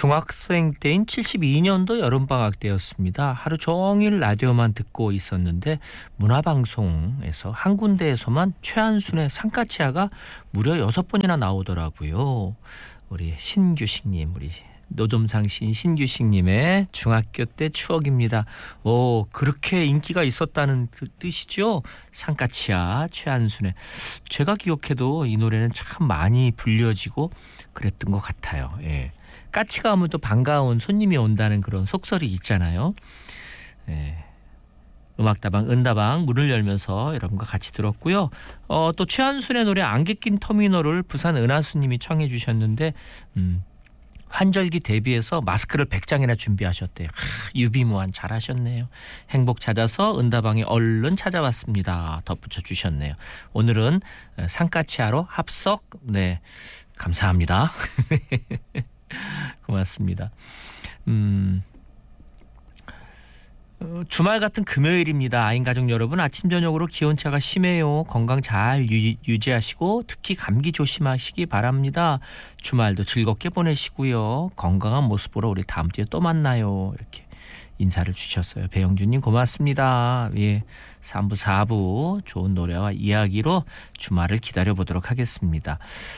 중학생 때인 72년도 여름방학 때였습니다. 하루 종일 라디오만 듣고 있었는데 문화방송에서 한 군데에서만 최한순의 산까치아가 무려 6번이나 나오더라고요. 우리 신규식님, 우리 노점상 시인 신규식님의 중학교 때 추억입니다. 오, 그렇게 인기가 있었다는 뜻이죠. 산까치아 최한순의. 제가 기억해도 이 노래는 참 많이 불려지고 그랬던 것 같아요. 예. 까치가 하면 또 반가운 손님이 온다는 그런 속설이 있잖아요. 예. 음악다방 은다방 문을 열면서 여러분과 같이 들었고요. 또 최한순의 노래 안개 낀 터미널을 부산 은하수님이 청해 주셨는데 환절기 대비해서 마스크를 100장이나 준비하셨대요. 유비무한 잘하셨네요. 행복 찾아서 은다방에 얼른 찾아왔습니다. 덧붙여 주셨네요. 오늘은 산까치아로 합석. 네, 감사합니다. 고맙습니다. 주말 같은 금요일입니다. 아인 가족 여러분, 아침 저녁으로 기온차가 심해요. 건강 잘 유지하시고 특히 감기 조심하시기 바랍니다. 주말도 즐겁게 보내시고요. 건강한 모습으로 우리 다음 주에 또 만나요. 이렇게 인사를 주셨어요. 배영준님 고맙습니다. 예, 3부 4부 좋은 노래와 이야기로 주말을 기다려보도록 하겠습니다.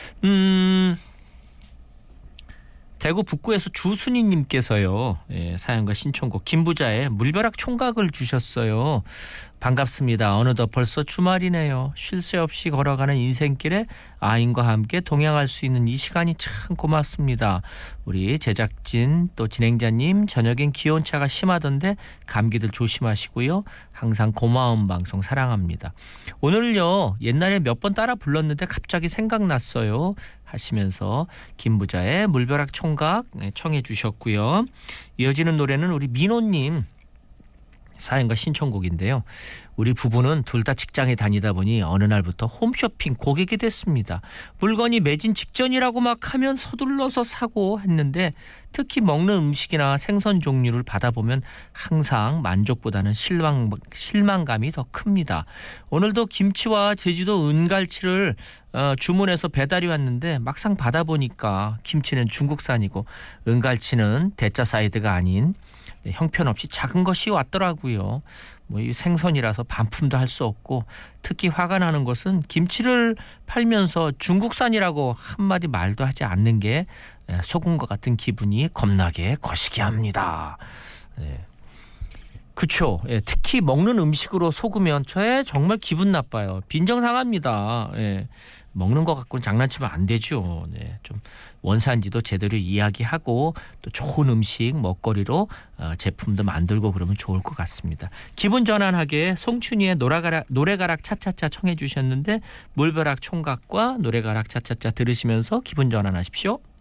대구 북구에서 주순이님께서요. 예, 사연과 신청곡 김부자의 물벼락 총각을 주셨어요. 반갑습니다. 어느덧 벌써 주말이네요. 쉴 새 없이 걸어가는 인생길에 아인과 함께 동행할 수 있는 이 시간이 참 고맙습니다. 우리 제작진 또 진행자님, 저녁엔 기온차가 심하던데 감기들 조심하시고요. 항상 고마운 방송 사랑합니다. 오늘요, 옛날에 몇 번 따라 불렀는데 갑자기 생각났어요 하시면서 김부자의 물벼락 총각 청해 주셨고요. 이어지는 노래는 우리 민호님 사연과 신청곡인데요. 우리 부부는 둘 다 직장에 다니다 보니 어느 날부터 홈쇼핑 고객이 됐습니다. 물건이 매진 직전이라고 막 하면 서둘러서 사고 했는데 특히 먹는 음식이나 생선 종류를 받아보면 항상 만족보다는 실망감이 더 큽니다. 오늘도 김치와 제주도 은갈치를 주문해서 배달이 왔는데 막상 받아보니까 김치는 중국산이고 은갈치는 대짜 사이드가 아닌 형편없이 작은 것이 왔더라고요. 뭐 이 생선이라서 반품도 할 수 없고 특히 화가 나는 것은 김치를 팔면서 중국산이라고 한마디 말도 하지 않는 게 속은 것 같은 기분이 겁나게 거시기 합니다. 네. 그렇죠. 예, 특히 먹는 음식으로 속으면 저에 정말 기분 나빠요. 빈정 상합니다. 예. 먹는 것 갖고는 장난치면 안 되죠. 네, 좀 원산지도 제대로 이야기하고 또 좋은 음식 먹거리로 제품도 만들고 그러면 좋을 것 같습니다. 기분 전환하게 송춘희의 노래가락 차차차 청해 주셨는데 물벼락 총각과 노래가락 차차차 들으시면서 기분 전환하십시오.